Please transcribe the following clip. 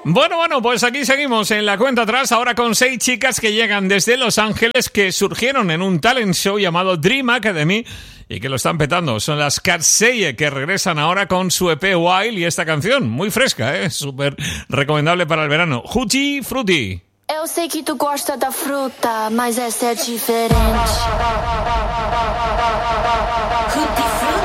Bueno, pues aquí seguimos en la cuenta atrás, ahora con 6 chicas que llegan desde Los Ángeles, que surgieron en un talent show llamado Dream Academy y que lo están petando. Son las Karseye, que regresan ahora con su EP Wild y esta canción, muy fresca, súper recomendable para el verano. Hootie Fruity. Eu sei que tu gosta da fruta, mas essa é diferente. Hootie Fruity.